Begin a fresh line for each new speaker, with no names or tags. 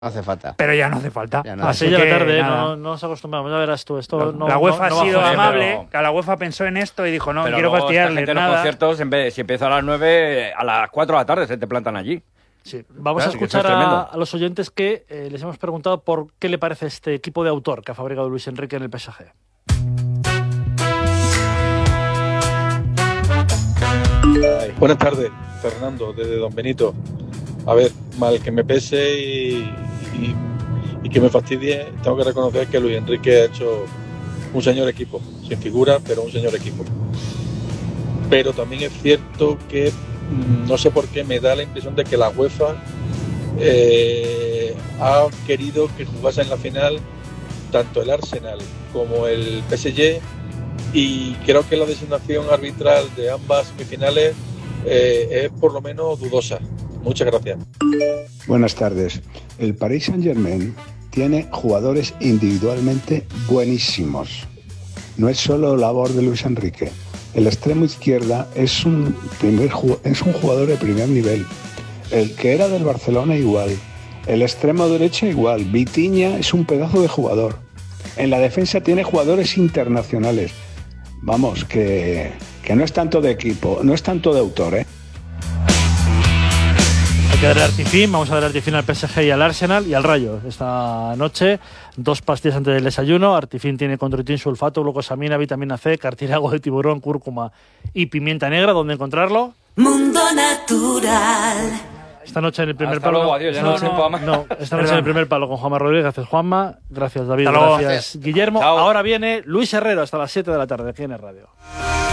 hace falta.
Pero ya no hace falta.
A las 6 de la tarde, no nos acostumbramos. Ya verás tú, esto no.
La UEFA ha sido amable,
pero...
que la UEFA pensó en esto y dijo, no
pero
quiero fastidiarles
nada. Los conciertos, en vez de, si empieza a las 9, a las 4 de la tarde se te plantan allí.
Sí. Vamos a escuchar a los oyentes que les hemos preguntado por qué le parece este equipo de autor que ha fabricado Luis Enrique en el PSG.
Buenas tardes, Fernando, desde Don Benito. A ver, mal que me pese y que me fastidie, tengo que reconocer que Luis Enrique ha hecho un señor equipo, sin figura, pero un señor equipo. Pero también es cierto que no sé por qué me da la impresión de que la UEFA ha querido que jugase en la final tanto el Arsenal como el PSG, y creo que la designación arbitral de ambas semifinales es por lo menos dudosa. Muchas gracias.
Buenas tardes. El Paris Saint-Germain tiene jugadores individualmente buenísimos. No es solo labor de Luis Enrique. El extremo izquierda es un jugador de primer nivel. El que era del Barcelona igual. El extremo derecho igual. Vitinha es un pedazo de jugador. En la defensa tiene jugadores internacionales. Vamos, que no es tanto de equipo, no es tanto de autor, ¿eh?
Hay que darle Artifin, vamos a dar Artifin al PSG y al Arsenal y al Rayo esta noche. 2 pastillas antes del desayuno. Artifin tiene condroitín, sulfato, glucosamina, vitamina C, cartílago de tiburón, cúrcuma y pimienta negra. ¿Dónde encontrarlo?
Mundo Natural.
Esta noche en el primer
Hasta
palo.
luego, adiós,
esta noche en el primer palo con Juanma Rodríguez. Gracias, Juanma. Gracias, David. Gracias, Guillermo.
Chao.
Ahora viene Luis Herrero hasta las 7 de la tarde aquí en el radio.